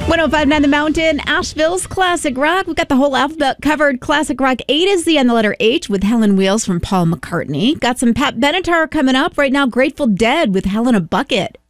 1059 The Mountain, Asheville's classic rock. We've got the whole alphabet covered. Classic rock A to Z on the letter H with Helen Wheels from Paul McCartney. Got some Pat Benatar coming up right now. Grateful Dead with Hell in a Bucket.